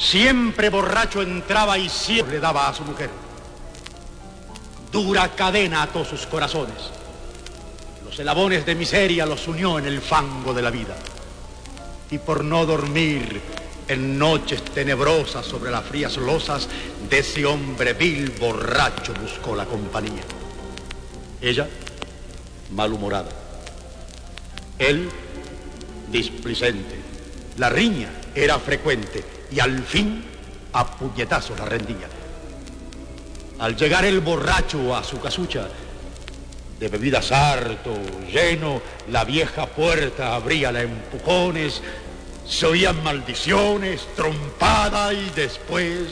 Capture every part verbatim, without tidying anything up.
Siempre borracho entraba y siempre le daba a su mujer. Dura cadena ató sus corazones. Los eslabones de miseria los unió en el fango de la vida. Y por no dormir en noches tenebrosas sobre las frías losas de ese hombre vil borracho buscó la compañía. Ella, malhumorada. Él, displicente. La riña era frecuente y al fin a puñetazos la rendía. Al llegar el borracho a su casucha, de bebidas harto, lleno, la vieja puerta abría a empujones, se oían maldiciones, trompada y después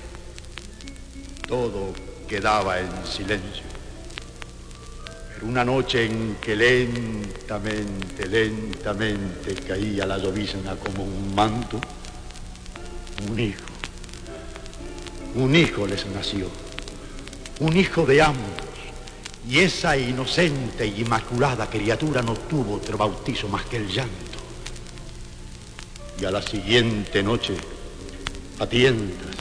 todo quedaba en silencio. Pero una noche en que lentamente, lentamente caía la llovizna como un manto, un hijo, un hijo les nació, un hijo de ambos. Y esa inocente y inmaculada criatura no tuvo otro bautizo más que el llanto. Y a la siguiente noche, a tientas,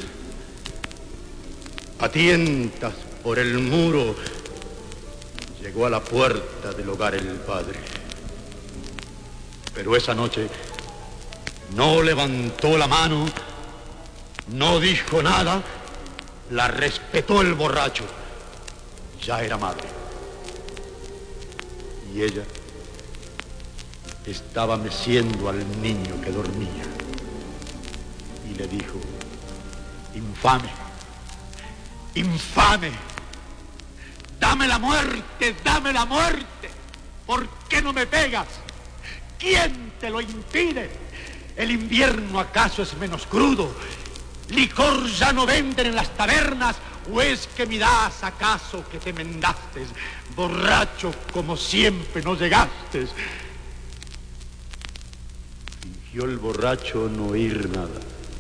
a tientas por el muro, llegó a la puerta del hogar el padre. Pero esa noche no levantó la mano, no dijo nada, la respetó el borracho. Ya era madre. Y ella estaba meciendo al niño que dormía. Y le dijo: infame, infame, dame la muerte, dame la muerte. ¿Por qué no me pegas? ¿Quién te lo impide? ¿El invierno acaso es menos crudo? ¿Licor ya no venden en las tabernas? ¿O es que mirás acaso que te mendaste? Borracho como siempre no llegaste. Fingió el borracho no oír nada.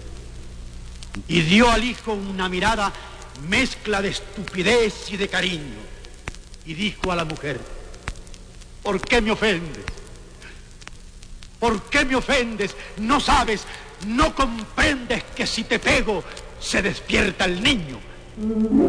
Y dio al hijo una mirada mezcla de estupidez y de cariño. Y dijo a la mujer: ¿por qué me ofendes? ¿Por qué me ofendes? ¿No sabes, no comprendes que si te pego se despierta el niño?